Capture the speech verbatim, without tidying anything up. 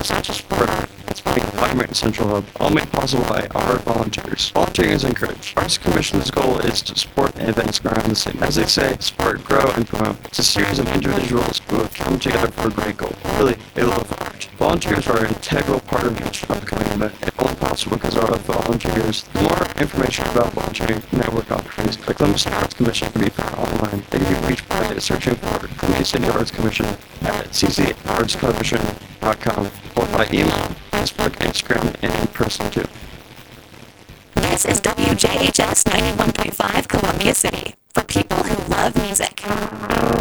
Essential Sport, Climate Central Hub, all made possible by our volunteers. Volunteering is encouraged. Arts Commission's goal is to support events around the city. As they say, support, grow, and promote. It's a series of individuals who have come together for a great goal. Really, a love art. Volunteers are an integral part of each upcoming event. It's only possible because of our volunteers. For more information about volunteering network opportunities, the Columbus Arts Commission can be found online. They can be reached by searching for Columbus City Arts Commission at c c arts commission dot com or by email, Facebook, Instagram, and in person too. This is W J H S ninety-one point five Columbia City for people who love music.